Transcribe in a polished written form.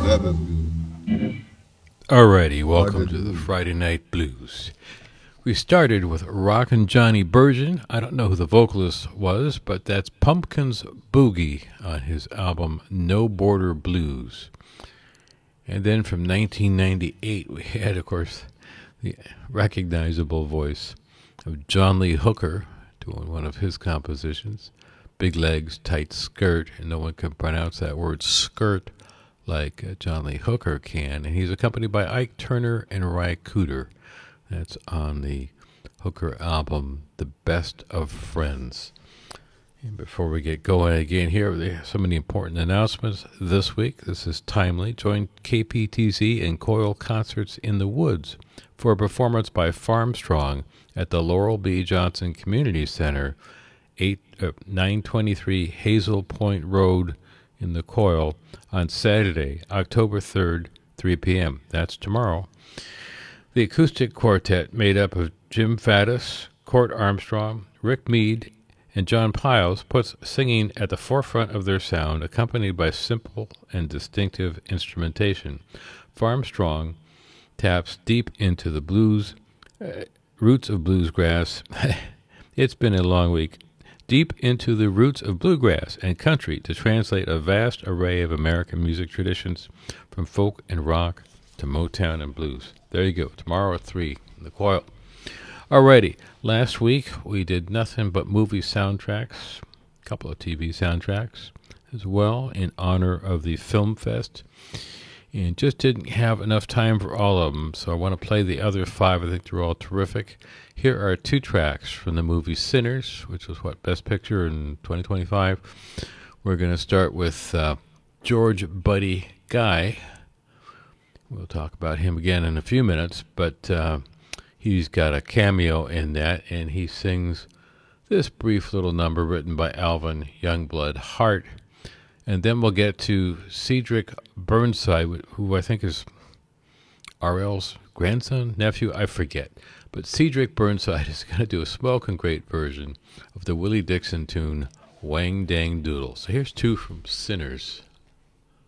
Alrighty, welcome to the Friday Night Blues. We started with Rockin' Johnny Burgin. I don't know who the vocalist was, but that's Pumpkin's Boogie on his album No Border Blues. And then from 1998, we had, of course, the recognizable voice of John Lee Hooker doing one of his compositions, Big Legs, Tight Skirt, and no one can pronounce that word skirt like John Lee Hooker can. And he's accompanied by Ike Turner and Ry Cooder. That's on the Hooker album, The Best of Friends. And before we get going again here, there are so many important announcements this week. This is timely. Join KPTZ and Coil Concerts in the Woods for a performance by Farmstrong at the Laurel B. Johnson Community Center, 923 Hazel Point Road in the Coil on Saturday, October 3rd, 3 p.m. That's tomorrow. The acoustic quartet made up of Jim Faddis, Court Armstrong, Rick Mead, and John Piles puts singing at the forefront of their sound, accompanied by simple and distinctive instrumentation. Farmstrong taps deep into the blues, roots of bluesgrass. It's been a long week. Deep into the roots of bluegrass and country to translate a vast array of American music traditions from folk and rock to Motown and blues. There you go. Tomorrow at 3 in the Coil. Alrighty. Last week we did nothing but movie soundtracks, a couple of TV soundtracks as well in honor of the Film Fest. And just didn't have enough time for all of them, so I want to play the other 5. I think they're all terrific. Here are 2 tracks from the movie Sinners, which was Best Picture in 2025. We're going to start with George Buddy Guy. We'll talk about him again in a few minutes, but he's got a cameo in that, and he sings this brief little number written by Alvin Youngblood Hart. And then we'll get to Cedric Burnside, who I think is R.L.'s grandson, nephew, I forget. But Cedric Burnside is going to do a smoking great version of the Willie Dixon tune, Wang Dang Doodle. So here's 2 from Sinners.